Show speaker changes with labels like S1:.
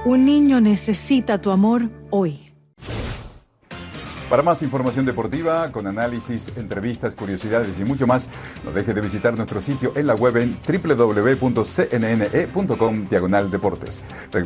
S1: Un niño necesita tu amor hoy.
S2: Para más información deportiva, con análisis, entrevistas, curiosidades y mucho más, no deje de visitar nuestro sitio en la web en www.cnne.com/deportes.